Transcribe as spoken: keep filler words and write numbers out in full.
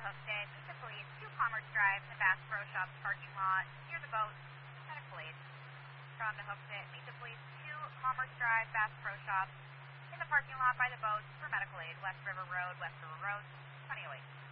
Hooked. Meet the police, two Commerce Drive, the Bass Pro Shops parking lot, near the boat, medical aid. From the Hooked. Meet the police, two Commerce Drive, Bass Pro Shops, in the parking lot by the boat for medical aid, West River Road, West River Road, twenty oh eight.